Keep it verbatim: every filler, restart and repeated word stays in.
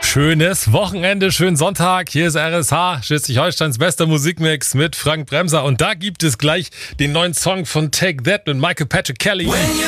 Schönes Wochenende, schönen Sonntag. Hier ist R S H, Schleswig-Holsteins bester Musikmix mit Frank Bremser. Und da gibt es gleich den neuen Song von Take That mit Michael Patrick Kelly.